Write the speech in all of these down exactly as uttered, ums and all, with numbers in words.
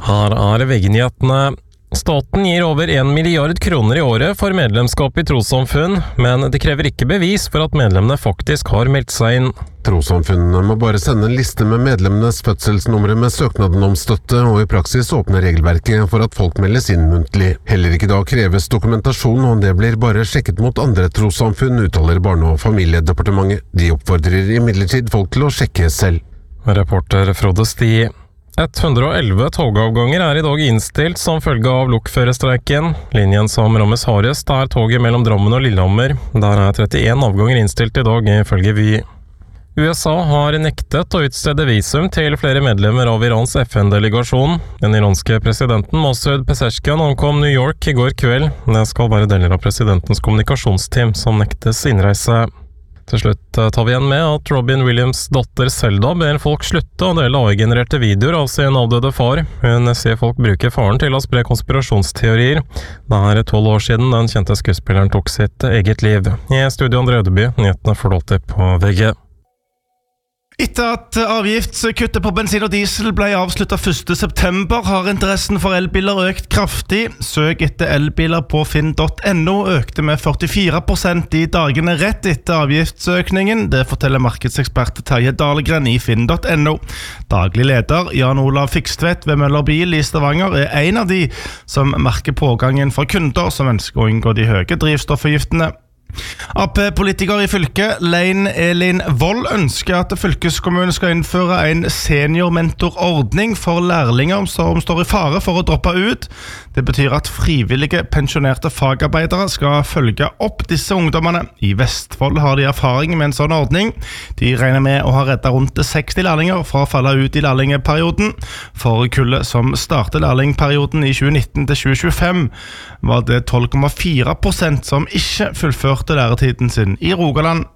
Her er V G-nyhetene. Staten gir over en milliard kroner i året for medlemskap i trossamfunn, men det krever ikke bevis for at medlemmene faktisk har meldt seg inn. Trossamfunnene må bare sende en liste med medlemmenes fødselsnumre med søknaden om støtte, og i praksis åpner regelverket for at folk meldes inn muntlig. Heller ikke da kreves dokumentasjon, og det blir bare sjekket mot andre trossamfunn, uttaler Barne- og familiedepartementet. De oppfordrer imidlertid folk til å sjekke selv. Reporter Frode Sti. hundre og elleve togavganger er i dag innstilt som følge av lokførerstreiken. Linjen som rammes hardest er toget mellom Drammen og Lillehammer. Der er trettien avganger innstilt i dag, ifølge Vy. U S A har nektet å utstede visum til flere medlemmer av Irans F N-delegasjon. Den iranske presidenten Masoud Pezeshkian ankom New York i går kveld. Det skal være deler av presidentens kommunikasjonsteam som nektes innreise. Til slutt tar vi igjen med at Robin Williams' datter Zelda ber folk slutte å dele A I-genererte videoer av sin avdøde far. Hun sier folk bruker faren til å spre konspirasjonsteorier. Det er tolv år siden den kjente skuespilleren tok sitt eget liv. I studio André Ødeby, nyhetene får du alltid på V G. Etter at avgiftskuttet på bensin og diesel ble avsluttet første september, har interessen for elbiler økt kraftig. Søk etter elbiler på finn punktum no økte med førtifire prosent i dagene rett etter avgiftsøkningen. Det forteller markedsekspert Terje Dahlgren i finn punktum no. Daglig leder Jan Olav Fikstvedt ved Møller Bil i Stavanger er en av de som merker pågangen for kunder som ønsker å unngå de høye drivstoffavgiftene. A P-politiker i fylket, Lein Elin Vold, ønsker at fylkeskommunen skal innføre en seniormentorordning for lærlinger som står i fare for å droppe ut. Det betyr at frivillige pensjonerte fagarbeidere skal følge opp disse ungdommene. I Vestfold har de erfaring med en sånn ordning. De regner med å ha reddet rundt seksti lærlinger fra å falle ut i lærlingeperioden. For kullet som startet lærlingperioden i tjue nitten til tjue tjuefem var det tolv komma fire prosent som ikke fullførte læretiden sin i Rogaland.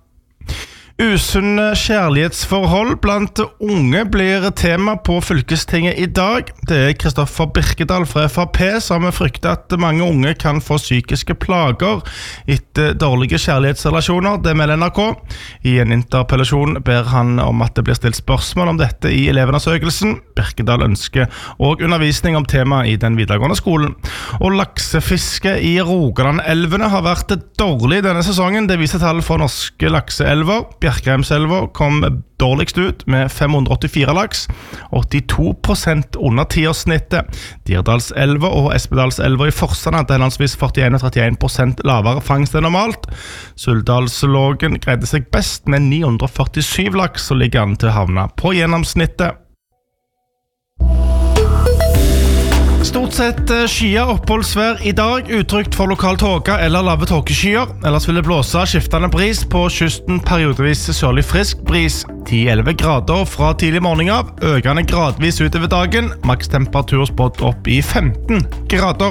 Usunne kjærlighetsforhold blant unge blir tema på fylkestinget i dag. Det er Kristoffer Birkedal fra F P som frykter at mange unge kan få psykiske plager etter dårlige kjærlighetsrelasjoner, det melder N R K. I en interpellasjon ber han om at det blir stilt spørsmål om dette i elevundersøkelsen. Birkedal ønsker og undervisning om temaet i den videregående skolen. Og laksefiske i Rogaland-elvene har vært dårlig denne sesongen. Det viser tall fra norske lakseelver. Bjerkreimselva kom dårligst ut med fem hundre og åttifire laks, åttito prosent under tiårssnittet. Dirdalselva og Espedalselva i Forsand hadde henholdsvis førtien og trettien prosent lavere fangst enn normalt. Suldalslågen greide seg best med ni hundre og førtisju laks og ligger an til å havne på gjennomsnittet. Stort sett skya oppholdsvær i dag, utrygt for lokal tåke eller lave tåkeskyer. Ellers vil det blåse skiftende bris på kysten, periodevis sørlig frisk bris. ti til elleve grader fra tidlig morgen av, økende gradvis utover dagen. Makstemperatur spådd opp i femten grader.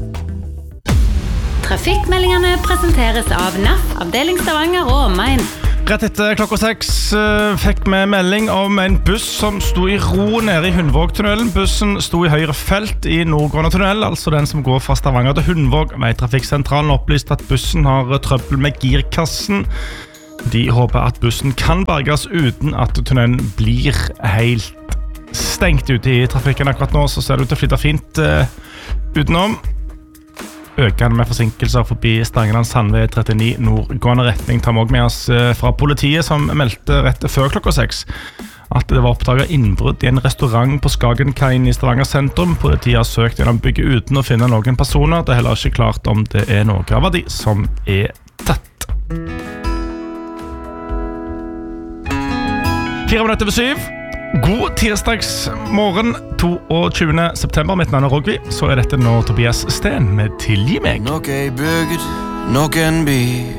Trafikkmeldingene presenteres av N A F, avdeling Stavanger og omegn. Rett etter klokka seks uh, fikk vi melding om en buss som sto i ro nede i Hundvågtunnelen. Bussen sto i høyre felt i Nordgående tunnel, altså den som går fra Stavanger til Hundvåg. Veitrafikksentralen opplyste at bussen har trøbbel med girkassen. De håper at bussen kan berges uten at tunnelen blir helt stengt ute i trafikken. Akkurat nå så ser det ut til å flytte fint uh, utenom. Økende med forsinkelser forbi Stangeland Sandvei trettini nordgående retning. Tar vi også med oss fra politiet som meldte rett før klokka seks at det var oppdaget innbrudd i en restaurant på Skagenkaien i Stavanger sentrum. Politiet har søkt gjennom bygget uten å finne noen personer. Det er heller ikke klart om det er noe av de som er tatt. Fire minutter over syv. God tirsdagsmorgen, tjuende september. Mitt navn er Rogvi. Så er dette nå Tobias Sten med Tilgi meg. Nok ei bygd, nok en by.